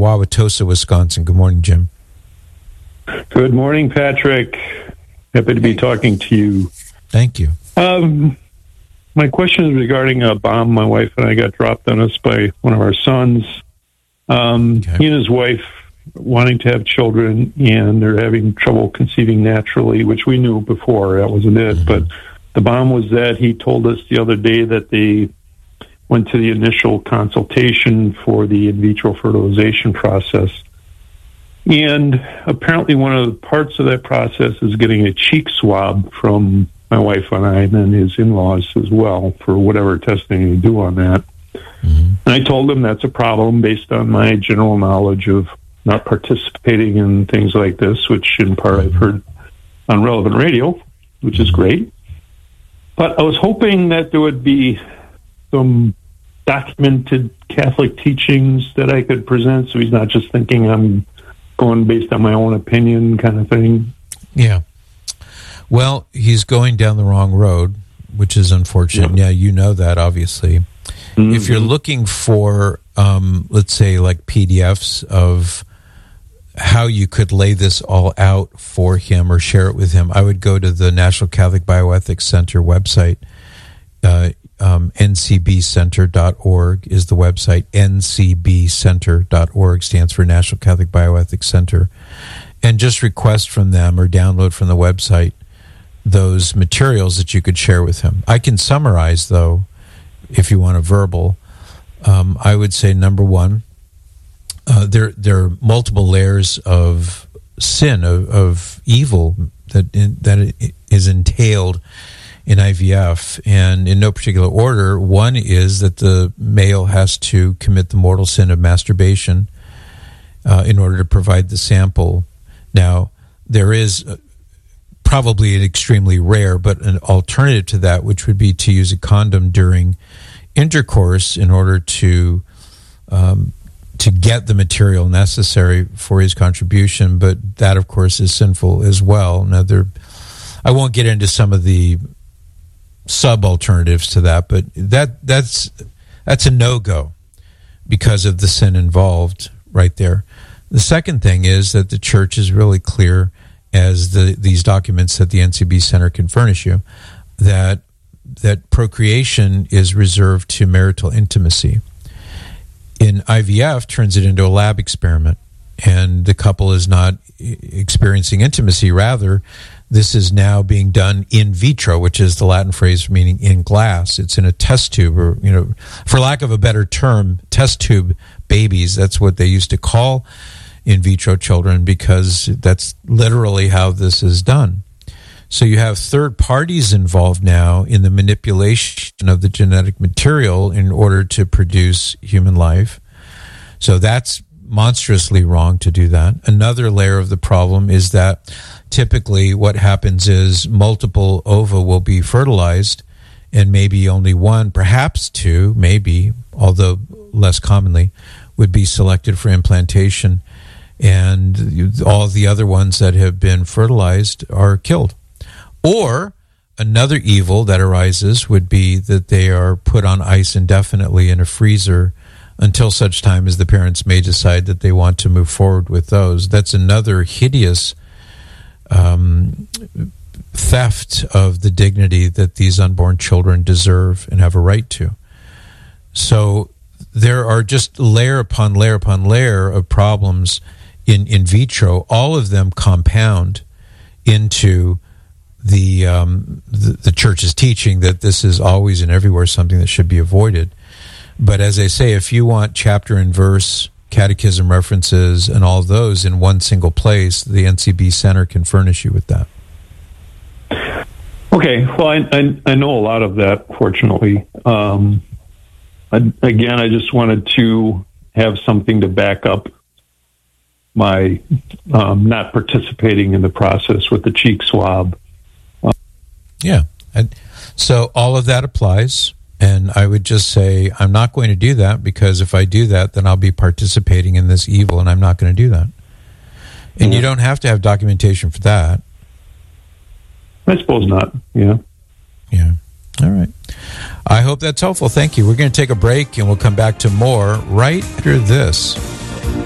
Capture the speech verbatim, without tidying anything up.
Wauwatosa, Wisconsin. Good morning, Jim. Good morning, Patrick. Happy to be talking to you. Thank you. Um, my question is regarding a bomb my wife and I got dropped on us by one of our sons. Um, okay. He and his wife wanting to have children, and they're having trouble conceiving naturally, which we knew before. That wasn't it. Mm-hmm. But the bomb was that he told us the other day that they went to the initial consultation for the in vitro fertilization process. And apparently one of the parts of that process is getting a cheek swab from my wife and I, and then his in-laws as well, for whatever testing they do on that. Mm-hmm. And I told him that's a problem based on my general knowledge of not participating in things like this, which in part I've heard on Relevant Radio, which is great. But I was hoping that there would be some documented Catholic teachings that I could present, so he's not just thinking I'm going based on my own opinion kind of thing. Yeah. Well, he's going down the wrong road, which is unfortunate. Yeah, yeah you know that, obviously. Mm-hmm. If you're looking for, um, let's say, like P D Fs of how you could lay this all out for him or share it with him, I would go to the National Catholic Bioethics Center website. Uh, um, N C B center dot org is the website. N C B center dot org stands for National Catholic Bioethics Center. And just request from them or download from the website those materials that you could share with him. I can summarize, though, if you want a verbal. Um, I would say, number one, uh, there there are multiple layers of sin, of, of evil that in, that is entailed in I V F, and in no particular order. One is that the male has to commit the mortal sin of masturbation uh, in order to provide the sample. Now, there is uh, probably an extremely rare, but an alternative to that, which would be to use a condom during intercourse in order to um, to get the material necessary for his contribution. But that, of course, is sinful as well. Now, there, I won't get into some of the sub-alternatives to that, but that that's that's a no-go because of the sin involved right there. The second thing is that the church is really clear, as the these documents that the N C B Center can furnish you, that that procreation is reserved to marital intimacy. In I V F, turns it into a lab experiment, and the couple is not experiencing intimacy. Rather, this is now being done in vitro, which is the Latin phrase meaning in glass. It's in a test tube, or, you know, for lack of a better term, test tube babies. That's what they used to call in vitro children, because that's literally how this is done. So you have third parties involved now in the manipulation of the genetic material in order to produce human life. So that's monstrously wrong to do that. Another layer of the problem is that typically what happens is multiple ova will be fertilized, and maybe only one, perhaps two, maybe, although less commonly, would be selected for implantation, and all the other ones that have been fertilized are killed. Or another evil that arises would be that they are put on ice indefinitely in a freezer until such time as the parents may decide that they want to move forward with those. That's another hideous um, theft of the dignity that these unborn children deserve and have a right to. So there are just layer upon layer upon layer of problems in in vitro. All of them compound into the, um, the the church's teaching that this is always and everywhere something that should be avoided. But as I say, if you want chapter and verse, catechism references, and all those in one single place, the N C B Center can furnish you with that. Okay, well, I, I, I know a lot of that, fortunately. Um, I, again, I just wanted to have something to back up my um, not participating in the process with the cheek swab. Um, yeah, and so all of that applies. And I would just say, I'm not going to do that, because if I do that, then I'll be participating in this evil, and I'm not going to do that. And yeah. You don't have to have documentation for that. I suppose not, yeah. Yeah. All right. I hope that's helpful. Thank you. We're going to take a break, and we'll come back to more right after this.